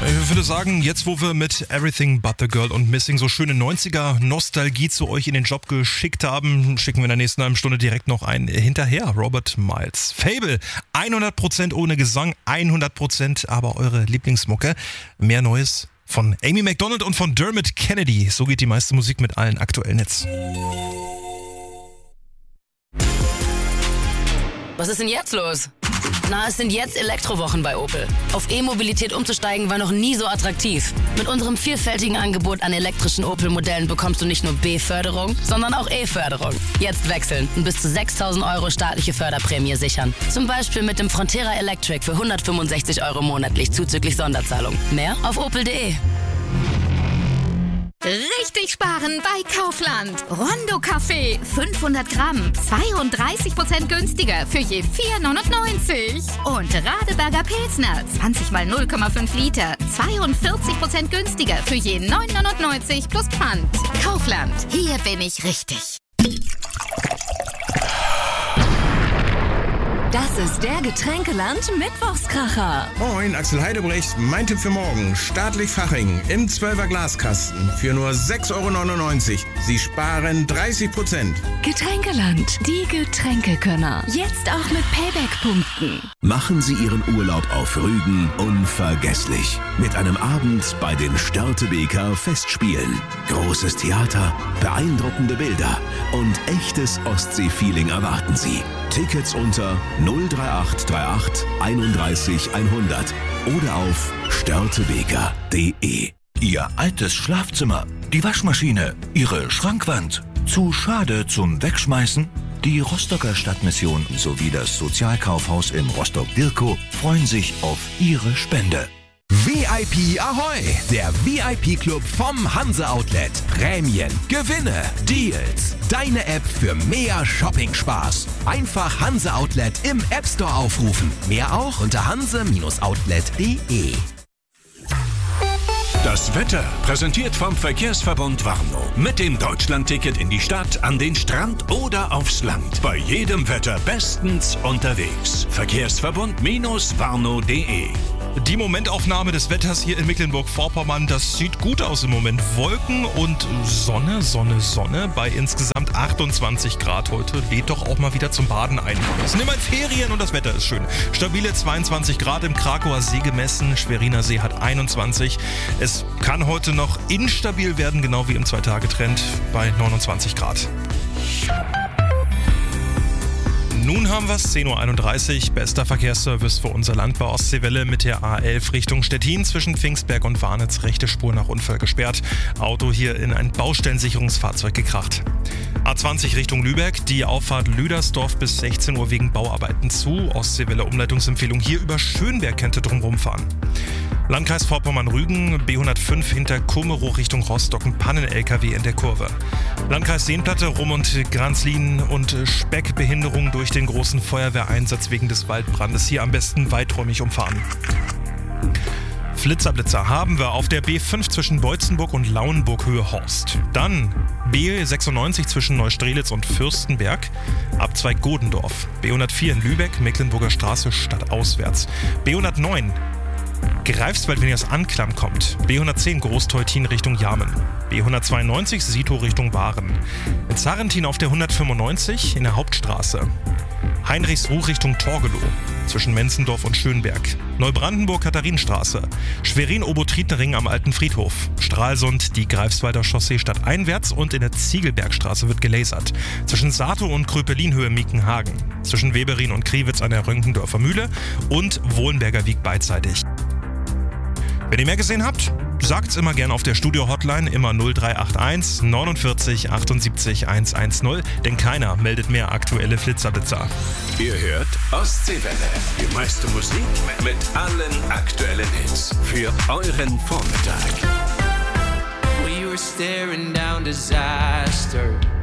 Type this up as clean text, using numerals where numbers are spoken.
Ich würde sagen, jetzt wo wir mit Everything But The Girl und Missing so schöne 90er-Nostalgie zu euch in den Job geschickt haben, schicken wir in der nächsten halben Stunde direkt noch einen hinterher. Robert Miles. Fable, 100% ohne Gesang, 100% aber eure Lieblingsmucke. Mehr Neues von Amy Macdonald und von Dermot Kennedy. So geht die meiste Musik mit allen aktuellen Hits. Was ist denn jetzt los? Na, es sind jetzt Elektrowochen bei Opel. Auf E-Mobilität umzusteigen war noch nie so attraktiv. Mit unserem vielfältigen Angebot an elektrischen Opel-Modellen bekommst du nicht nur B-Förderung, sondern auch E-Förderung. Jetzt wechseln und bis zu 6.000 € staatliche Förderprämie sichern. Zum Beispiel mit dem Frontera Electric für 165 € monatlich zuzüglich Sonderzahlung. Mehr auf opel.de. Richtig sparen bei Kaufland. Rondo Kaffee, 500 Gramm, 32% günstiger für je 4,99. Und Radeberger Pilsner, 20 mal 0,5 Liter, 42% günstiger für je 9,99 plus Pfand. Kaufland, hier bin ich richtig. Das ist der Getränkeland Mittwochskracher. Moin, Axel Heidebrecht. Mein Tipp für morgen. Staatlich Faching im 12er Glaskasten für nur 6,99 €. Sie sparen 30%. Getränkeland, die Getränkekönner. Jetzt auch mit Payback-Punkten. Machen Sie Ihren Urlaub auf Rügen unvergesslich. Mit einem Abend bei den Störtebeker Festspielen. Großes Theater, beeindruckende Bilder und echtes Ostsee-Feeling erwarten Sie. Tickets unter 03838 31 100 oder auf störtebeker.de. Ihr altes Schlafzimmer, die Waschmaschine, Ihre Schrankwand. Zu schade zum Wegschmeißen? Die Rostocker Stadtmission sowie das Sozialkaufhaus in Rostock-Dirkow freuen sich auf Ihre Spende. VIP Ahoi, der VIP-Club vom Hanse Outlet. Prämien, Gewinne, Deals. Deine App für mehr Shopping-Spaß. Einfach Hanse Outlet im App Store aufrufen. Mehr auch unter hanse-outlet.de. Das Wetter präsentiert vom Verkehrsverbund Warnow. Mit dem Deutschlandticket in die Stadt, an den Strand oder aufs Land. Bei jedem Wetter bestens unterwegs. Verkehrsverbund-warnow.de. Die Momentaufnahme des Wetters hier in Mecklenburg-Vorpommern, das sieht gut aus im Moment. Wolken und Sonne, Sonne, Sonne bei insgesamt 28 Grad heute. Lädt doch auch mal wieder zum Baden ein. Es sind immerhin Ferien und das Wetter ist schön. Stabile 22 Grad im Krakauer See gemessen. Schweriner See hat 21. Es kann heute noch instabil werden, genau wie im 2-Tage-Trend bei 29 Grad. Nun haben wir es, 10.31 Uhr, bester Verkehrsservice für unser Land bei Ostseewelle mit der A11 Richtung Stettin zwischen Pfingstberg und Warnitz, rechte Spur nach Unfall gesperrt. Auto hier in ein Baustellensicherungsfahrzeug gekracht. A20 Richtung Lübeck, die Auffahrt Lüdersdorf bis 16 Uhr wegen Bauarbeiten zu. Ostseewelle Umleitungsempfehlung hier über Schönberg kennt ihr drumherum fahren. Landkreis Vorpommern-Rügen, B105 hinter Kummerow Richtung Rostock, ein Pannen-LKW in der Kurve. Landkreis Seenplatte, Rum- und Granzlin und Speckbehinderung durch den großen Feuerwehreinsatz wegen des Waldbrandes. Hier am besten weiträumig umfahren. Flitzer haben wir auf der B5 zwischen Beutzenburg und Lauenburg Höhe Horst. Dann B96 zwischen Neustrelitz und Fürstenberg, Abzweig Godendorf. B104 in Lübeck, Mecklenburger Straße stadtauswärts. B109 Greifswald, wenn ihr aus Anklam kommt. B110 Großteutin Richtung Jarmen. B192 Sito Richtung Waren. In Zarrentin auf der 195 in der Hauptstraße. Heinrichsruh Richtung Torgelow zwischen Menzendorf und Schönberg. Neubrandenburg Katharinenstraße. Schwerin-Obotritenring am Alten Friedhof. Stralsund die Greifswalder Chaussee stadteinwärts und in der Ziegelbergstraße wird gelasert. Zwischen Satow und Kröpelinhöhe Miekenhagen. Zwischen Weberin und Kriwitz an der Rönkendorfer Mühle und Wohlenberger Wieg beidseitig. Wenn ihr mehr gesehen habt, sagt's immer gern auf der Studio-Hotline, immer 0381 49 78 110, denn keiner meldet mehr aktuelle Flitzerblitzer. Ihr hört Ostseewelle. Die meiste Musik mit allen aktuellen Hits für euren Vormittag. We were staring down disaster.